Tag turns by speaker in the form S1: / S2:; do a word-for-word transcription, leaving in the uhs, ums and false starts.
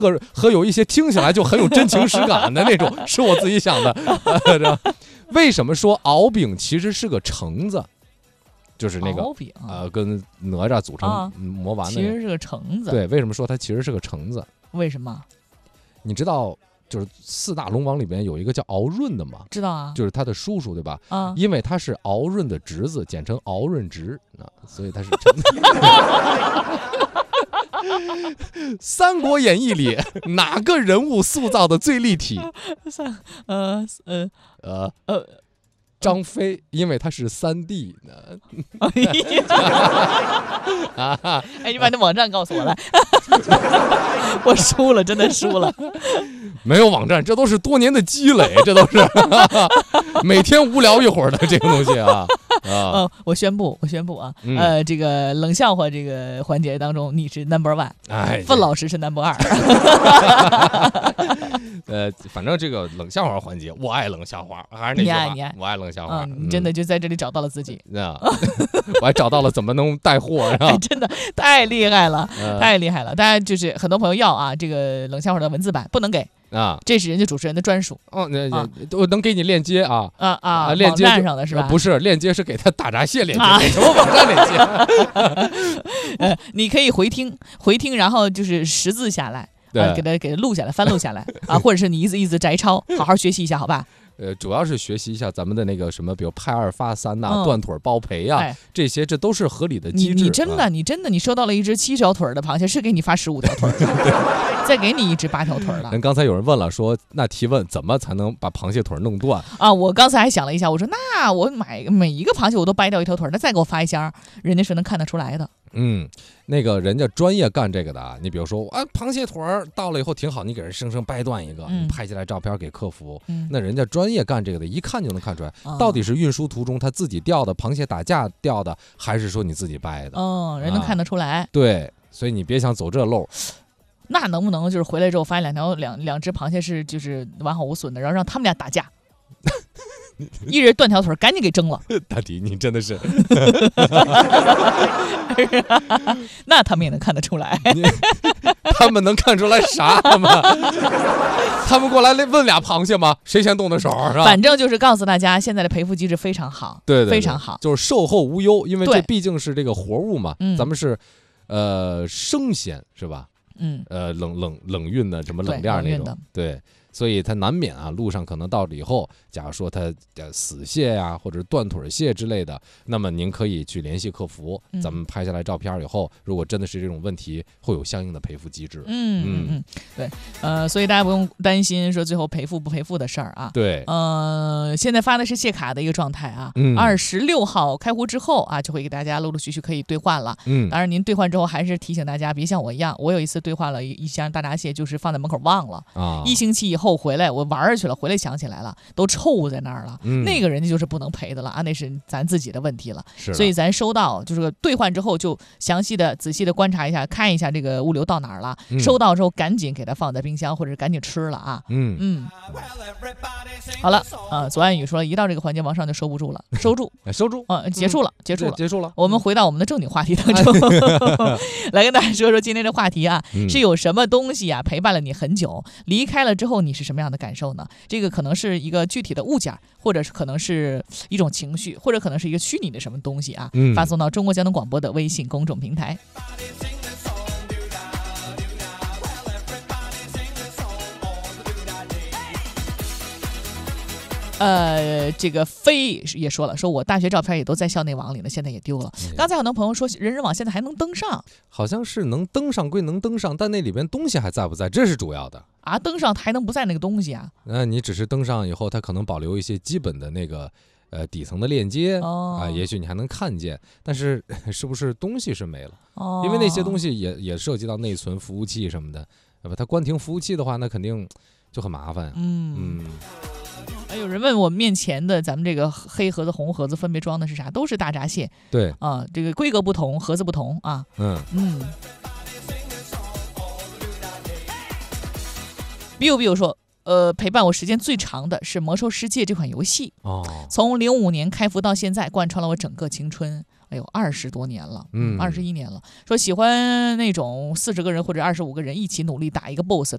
S1: 和和有一些听起来就很有真情实感的那种，是我自己想的。呃、为什么说敖丙其实是个橙子？就是那个呃，跟哪吒组成魔丸的、那个
S2: 啊，其实是个橙子。
S1: 对，为什么说它其实是个橙子？
S2: 为什么？
S1: 你知道，就是四大龙王里边有一个叫敖闰的嘛？
S2: 知道啊，
S1: 就是他的叔叔，对吧？
S2: 啊，
S1: 因为他是敖闰的侄子，简称敖闰侄，啊，所以他是橙子。三国演义里哪个人物塑造的最立体？
S2: 呃呃
S1: 呃呃。张飞，因为他是三弟呢。
S2: 哎，你把那网站告诉我来。我输了，真的输了。
S1: 没有网站，这都是多年的积累，这都是每天无聊一会儿的这个东西啊。啊、
S2: 哦，我宣布，我宣布啊，嗯、呃，这个冷笑话这个环节当中，你是 number one，
S1: 哎，
S2: 范老师是 number 二。
S1: 呃，反正这个冷笑话环节，我爱冷笑话，还是那句话，你爱我爱冷笑话。
S2: 嗯，你真的就在这里找到了自己。
S1: 啊、嗯，我还找到了怎么能带货，是吧？
S2: 哎、真的太厉害了，呃、太厉害了！大家就是很多朋友要啊，这个冷笑话的文字版不能给。啊，这是人家主持人的专属
S1: 哦，那我能给你链接啊
S2: 啊啊，
S1: 链接
S2: 网站上的是吧？
S1: 不是，链接是给他大闸蟹链接，给什么网站链接？
S2: 呃，你可以回听回听，然后就是识字下来，啊，给他给他录下来，翻录下来啊，或者是你一字一字摘抄，好好学习一下，好吧？
S1: 呃，主要是学习一下咱们的那个什么，比如派二发三呐、啊、嗯、断腿包赔呀、啊哎，这些这都是合理的机制。
S2: 你你真的、啊、你真的你收到了一只七条腿的螃蟹，是给你发十五条腿的，再给你一只八条腿的。
S1: 人刚才有人问了，说那提问怎么才能把螃蟹腿弄断
S2: 啊？我刚才还想了一下，我说那我买每一个螃蟹我都掰掉一条腿，那再给我发一箱，人家是能看得出来的。
S1: 嗯，那个人家专业干这个的啊，你比如说啊，螃蟹腿儿到了以后挺好，你给人生生掰断一个，
S2: 嗯、
S1: 你拍下来照片给客服、
S2: 嗯，
S1: 那人家专业干这个的，一看就能看出来，嗯、到底是运输途中他自己钓的螃蟹打架钓的，还是说你自己掰的？
S2: 哦，人能看得出来。
S1: 啊、对，所以你别想走这漏。
S2: 那能不能就是回来之后发现两条两两只螃蟹是就是完好无损的，然后让他们俩打架？一人断条腿，赶紧给蒸了。
S1: 大迪，你真的是，
S2: 那他们也能看得出来。
S1: 他们能看出来啥吗？他们过来问俩螃蟹吗？谁先动的手是吧？
S2: 反正就是告诉大家，现在的赔付机制非常好，
S1: 对, 对, 对，
S2: 非常好，
S1: 就是售后无忧，因为这毕竟是这个活物嘛，咱们是呃生鲜是吧？
S2: 嗯，
S1: 呃冷冷冷运的什么冷链那种，对。所以它难免啊，路上可能到了以后，假如说它死蟹呀、啊，或者断腿蟹之类的，那么您可以去联系客服，嗯、咱们拍下来照片以后，如果真的是这种问题，会有相应的赔付机制。
S2: 嗯嗯嗯，对，呃，所以大家不用担心说最后赔付不赔付的事儿啊。
S1: 对，
S2: 呃，现在发的是谢卡的一个状态啊，二十六号开户之后啊，就会给大家陆陆续续可以兑换了。
S1: 嗯，
S2: 当然您兑换之后还是提醒大家别像我一样，我有一次兑换了一箱大闸蟹，就是放在门口忘了啊，一星期以后。后回来我玩去了，回来想起来了，都臭在那儿了、嗯。那个人家就是不能赔的了啊，那是咱自己的问题了。
S1: 是，
S2: 所以咱收到就是兑换之后，就详细的、仔细的观察一下，看一下这个物流到哪儿了。嗯、收到之后赶紧给它放在冰箱，或者赶紧吃了啊。
S1: 嗯
S2: 嗯。好了，呃，左岸宇说一到这个环节，王上就收不住了，收住，
S1: 收住，
S2: 呃，结束了，结束了，
S1: 结束了。
S2: 我们回到我们的正经话题当中，来跟大家说说今天这话题啊，
S1: 嗯、
S2: 是有什么东西啊陪伴了你很久，离开了之后你是什么样的感受呢？这个可能是一个具体的物件，或者是可能是一种情绪，或者可能是一个虚拟的什么东西啊。
S1: 嗯、
S2: 发送到中国交通广播的微信公众平台。呃，这个飞也说了，说我大学照片也都在校内网里呢，现在也丢了。刚才很多朋友说人人网现在还能登上，
S1: 好像是能登上归能登上，但那里边东西还在不在，这是主要的
S2: 啊。登上还能不在那个东西啊？
S1: 那你只是登上以后，它可能保留一些基本的那个呃底层的链接、
S2: 哦、
S1: 啊，也许你还能看见，但是是不是东西是没了？
S2: 哦，
S1: 因为那些东西也也涉及到内存服务器什么的，对吧？它关停服务器的话，那肯定就很麻烦。
S2: 嗯
S1: 嗯。
S2: 哎，有人问我面前的咱们这个黑盒子、红盒子分别装的是啥？都是大闸蟹。
S1: 对
S2: 啊，这个规格不同，盒子不同啊。
S1: 嗯
S2: 嗯。biu biu 说，呃，陪伴我时间最长的是《魔兽世界》这款游戏。
S1: 哦。
S2: 从零五年开服到现在，贯穿了我整个青春。哎呦，二十多年了，
S1: 嗯，
S2: 二十一年了。说喜欢那种四十个人或者二十五个人一起努力打一个 boss，